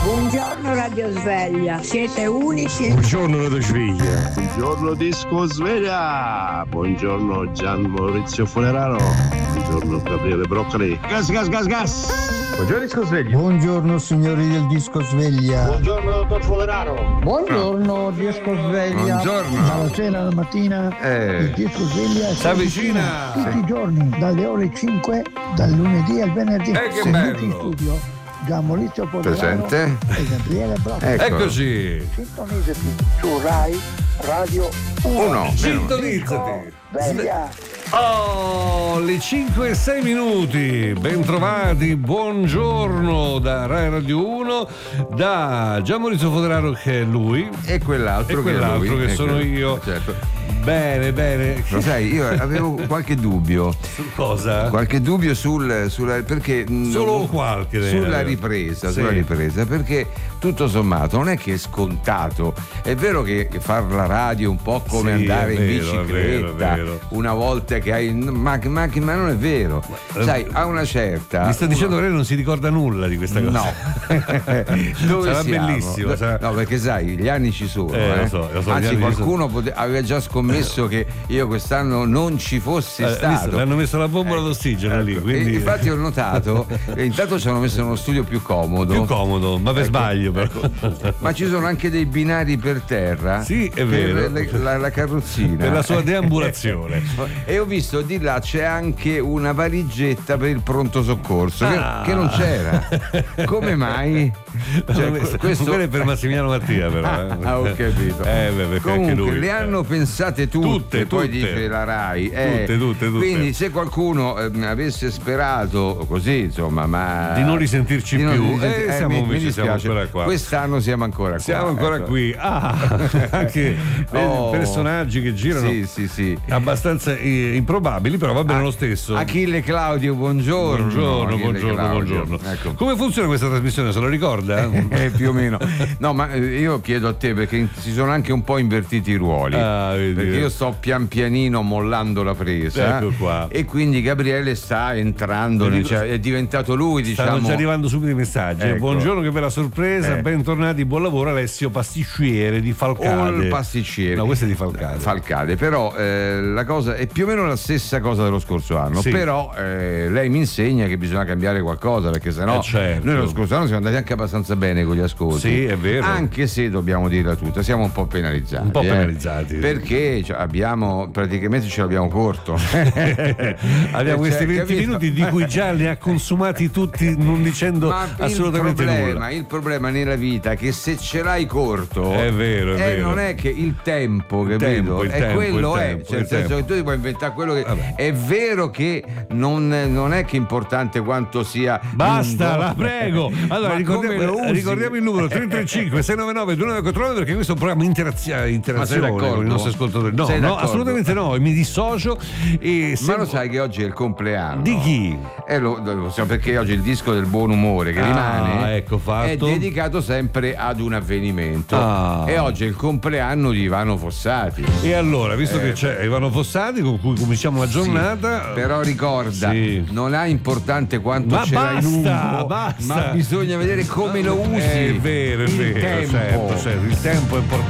Buongiorno Radio Sveglia, siete unici. Buongiorno Radio Sveglia. Buongiorno Disco Sveglia. Buongiorno Gian Maurizio Funeraro. Buongiorno Gabriele Broccoli. Gas gas gas gas. Buongiorno Disco Sveglia. Buongiorno signori del Disco Sveglia. Buongiorno dottor Funeraro. Buongiorno Disco Sveglia. Buongiorno. Dalla sera alla mattina il Disco Sveglia si avvicina. Tutti i giorni, dalle ore 5, dal lunedì al venerdì. Che Seduti bello. in studio Gian Maurizio Funeraro Presente. e Gabriele Broccoli. Eccoci. Sintonizzati su Rai Radio 1. Sintonizzati. Sveglia. Oh, le 5 e 6 minuti. Bentrovati, buongiorno da Rai Radio 1, da Gian Maurizio Foderaro che è lui E quell'altro, e quell'altro che sono quello. io. Certo. Bene, bene. Lo sai, io avevo qualche dubbio. Su cosa? Qualche dubbio sulla perché Solo qualche. sulla ripresa, Sì. sulla ripresa, perché tutto sommato non è che è scontato. È vero che far la radio è un po' come Sì, andare è in vero, bicicletta è vero. una volta che hai ma non è vero. Sai, a una certa Mi sta dicendo che lei non si ricorda nulla di questa cosa. No. Dove Sarà siamo? bellissimo, sarà- No, perché sai, gli anni ci sono. Lo so, gli Anzi, anni ci qualcuno aveva già scommesso che io quest'anno non ci fossi Visto, stato. le hanno messo la bombola d'ossigeno lì, quindi... E infatti ho notato, intanto ci hanno messo uno studio più comodo. più comodo, ma per sbaglio però. Ma ci sono anche dei binari per terra. Sì, è per vero. la carrozzina. Per la sua deambulazione. E ho visto di là c'è anche una valigetta per il pronto soccorso che non c'era. Come mai? Questo è per Massimiliano Mattia però. Ah, ho capito. Perché Comunque anche lui. le hanno pensate tutte, poi tutte. dice la Rai. Tutte. Quindi se qualcuno avesse sperato così, insomma, ma Di non risentirci più, siamo mi invece siamo dispiace. ancora qua. Quest'anno siamo ancora qua. Siamo ancora ecco. qui. Anche personaggi che girano Sì. abbastanza improbabili, però va bene lo stesso. Achille Claudio, buongiorno. Buongiorno. Ecco. Come funziona questa trasmissione? Se lo ricorda? Più o meno. No, ma io chiedo a te perché si sono anche un po' invertiti i ruoli. Vedi. Perché io sto pian pianino mollando la presa. Ecco qua. E quindi Gabriele sta entrando, cioè, è diventato lui, diciamo. Stanno già arrivando subito i messaggi. Ecco. Buongiorno, che bella sorpresa, bentornati, buon lavoro Alessio Pasticciere di Falcade. O il pasticcere. No, questo è di Falcade. Falcade, però la cosa è più o meno la stessa cosa dello scorso anno. Sì. Però lei mi insegna che bisogna cambiare qualcosa, perché sennò certo. noi lo scorso anno siamo andati anche abbastanza bene con gli ascolti. Sì, è vero. Anche se dobbiamo dirla tutta, siamo un po' penalizzati. Un po' penalizzati. Perché abbiamo praticamente ce l'abbiamo corto. Abbiamo questi 20 capito? minuti di cui già li ha consumati tutti, non dicendo Ma assolutamente nulla. il problema nella vita è che se ce l'hai corto È vero. non è che il tempo, capito? il tempo, quello il è, tempo, cioè, il nel senso tempo. che tu ti puoi inventare quello che Vabbè. è vero che non è che è importante quanto sia Basta, lungo. la prego. Allora, Ma come lo usi? ricordiamo il numero 335 699 2949 perché questo è un programma interazione d'accordo? con i nostri ascoltatori. No, Sei no, d'accordo? assolutamente no, mi dissocio. E Ma lo sai che oggi è il compleanno di chi? Lo so, perché oggi il disco del buon umore che rimane ecco fatto. è dedicato sempre ad un avvenimento e oggi è il compleanno di Ivano Fossati. E allora, visto che c'è Ivano Fossati con cui cominciamo la giornata, Però ricorda, non è importante quanto ma ce l'hai lungo, basta. ma bisogna vedere come lo usi. È vero, il tempo. certo, il tempo è importante.